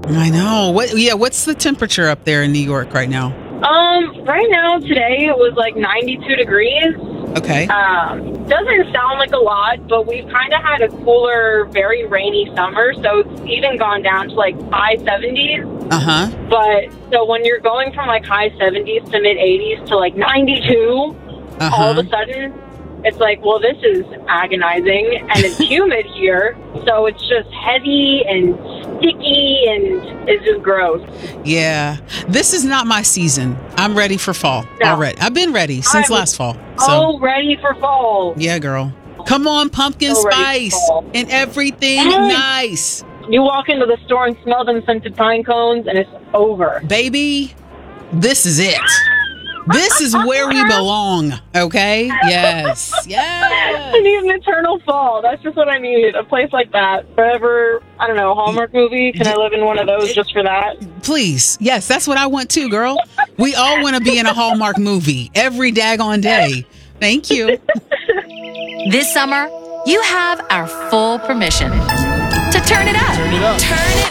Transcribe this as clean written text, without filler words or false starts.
I know. What's the temperature up there in New York right now? Right now, today, it was like 92 degrees. Okay. Doesn't sound like a lot, but we've kind of had a cooler, very rainy summer, so it's even gone down to like high 70s. Uh-huh. But so when you're going from like high 70s to mid 80s to like 92, all of a sudden, it's like, well, this is agonizing, and it's humid here, so it's just heavy and sticky, and it's just gross. Yeah. This is not my season. I'm ready for fall already. I've been ready since last fall. So ready for fall. Yeah, girl. Come on, pumpkin spice and everything nice. You walk into the store and smell them scented pine cones, and it's over. Baby, this is it. This is where we belong, okay? Yes. I need an eternal fall. That's just what I need. A place like that. Forever, I don't know, Hallmark movie. Can I live in one of those just for that? Please. Yes, that's what I want too, girl. We all want to be in a Hallmark movie every daggone day. Thank you. This summer, you have our full permission to turn it up. Turn it